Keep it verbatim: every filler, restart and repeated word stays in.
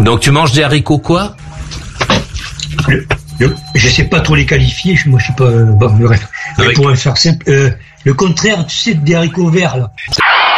Donc tu manges des haricots quoi? le, le, Je sais pas trop les qualifier, moi je suis pas... Bon, bref. Avec... Pour faire simple, euh, le contraire, tu sais, des haricots verts, là.